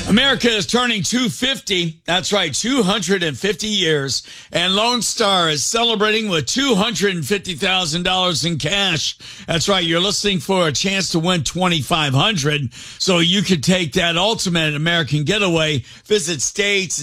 America is turning 250. That's right, 250 years. And Lone Star is celebrating with $250,000 in cash. That's right, you're listening for a chance to win $2,500. So you could take that ultimate American getaway. Visit states